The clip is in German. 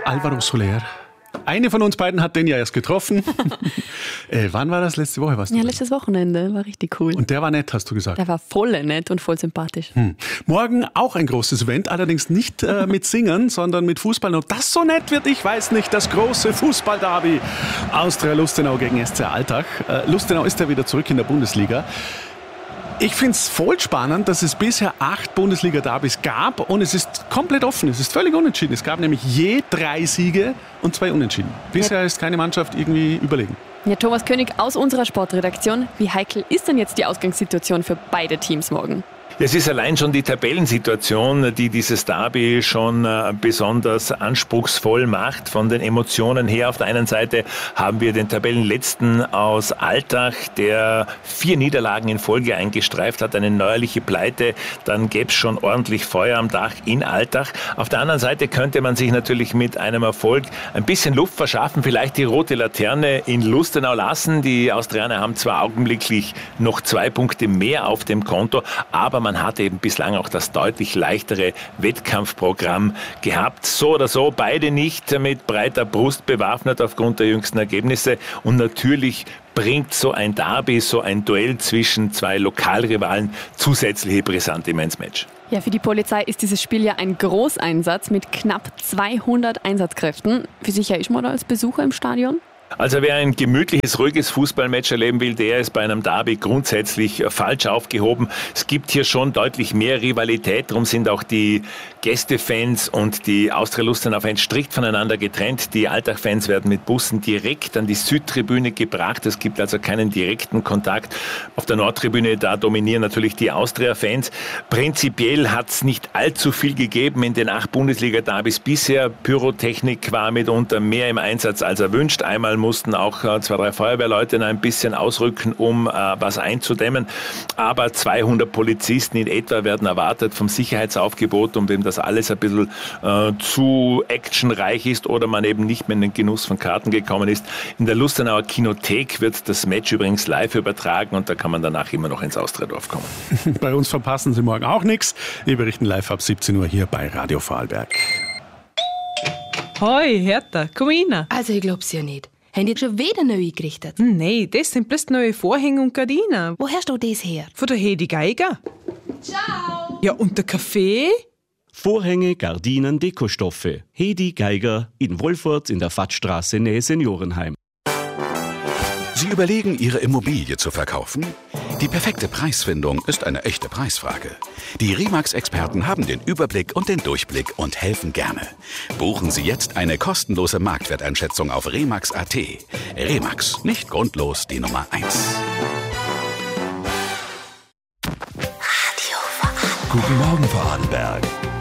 Alvaro Soler. Eine von uns beiden hat den ja erst getroffen. Wann war das? Letzte Woche? Ja, letztes Wochenende. War richtig cool. Und der war nett, hast du gesagt? Der war voll nett und voll sympathisch. Morgen auch ein großes Event, allerdings nicht mit Singen, sondern mit Fußball. Und das so nett wird, ich weiß nicht, das große Fußball-Derby. Austria Lustenau gegen SC Altach. Lustenau ist ja wieder zurück in der Bundesliga. Ich finde es voll spannend, dass es bisher 8 Bundesliga-Derbys gab und es ist komplett offen, es ist völlig unentschieden. Es gab nämlich je 3 Siege und 2 Unentschieden. Bisher ist keine Mannschaft irgendwie überlegen. Ja, Thomas König aus unserer Sportredaktion. Wie heikel ist denn jetzt die Ausgangssituation für beide Teams morgen? Es ist allein schon die Tabellensituation, die dieses Derby schon besonders anspruchsvoll macht. Von den Emotionen her, auf der einen Seite haben wir den Tabellenletzten aus Altach, der 4 Niederlagen in Folge eingestreift hat, eine neuerliche Pleite. Dann gäbe es schon ordentlich Feuer am Dach in Altach. Auf der anderen Seite könnte man sich natürlich mit einem Erfolg ein bisschen Luft verschaffen, vielleicht die rote Laterne in Lustenau lassen. Die Austrianer haben zwar augenblicklich noch 2 Punkte mehr auf dem Konto, aber man hat eben bislang auch das deutlich leichtere Wettkampfprogramm gehabt. So oder so, beide nicht mit breiter Brust bewaffnet aufgrund der jüngsten Ergebnisse. Und natürlich bringt so ein Derby, so ein Duell zwischen 2 Lokalrivalen zusätzliche Brisante ins Match. Ja, für die Polizei ist dieses Spiel ja ein Großeinsatz mit knapp 200 Einsatzkräften. Wie sicher ist man da als Besucher im Stadion? Also wer ein gemütliches, ruhiges Fußballmatch erleben will, der ist bei einem Derby grundsätzlich falsch aufgehoben. Es gibt hier schon deutlich mehr Rivalität, darum sind auch die Gästefans und die Austria Lustenau-Fans strikt voneinander getrennt. Die Altach-Fans werden mit Bussen direkt an die Südtribüne gebracht. Es gibt also keinen direkten Kontakt. Auf der Nordtribüne, da dominieren natürlich die Austria-Fans. Prinzipiell hat es nicht allzu viel gegeben in den 8 Bundesliga-Derbys bisher. Pyrotechnik war mitunter mehr im Einsatz als erwünscht. Einmal mussten auch 2, 3 Feuerwehrleute ein bisschen ausrücken, um was einzudämmen. Aber 200 Polizisten in etwa werden erwartet vom Sicherheitsaufgebot, um wem das alles ein bisschen zu actionreich ist oder man eben nicht mehr in den Genuss von Karten gekommen ist. In der Lustenauer Kinothek wird das Match übrigens live übertragen und da kann man danach immer noch ins Austriadorf kommen. Bei uns verpassen Sie morgen auch nichts. Wir berichten live ab 17 Uhr hier bei Radio Vorarlberg. Hoi, Hertha, komm rein. Also ich glaub's ja nicht. Haben die schon wieder neu eingerichtet? Nein, das sind bloß neue Vorhänge und Gardinen. Wo hast du das her? Von der Hedi Geiger. Ciao! Ja, und der Kaffee? Vorhänge, Gardinen, Dekostoffe. Hedi Geiger in Wolfurt in der Vattstraße nähe Seniorenheim. Sie überlegen, Ihre Immobilie zu verkaufen? Die perfekte Preisfindung ist eine echte Preisfrage. Die Remax-Experten haben den Überblick und den Durchblick und helfen gerne. Buchen Sie jetzt eine kostenlose Marktwerteinschätzung auf remax.at. Remax, nicht grundlos die Nummer 1. Guten Morgen Vorarlberg.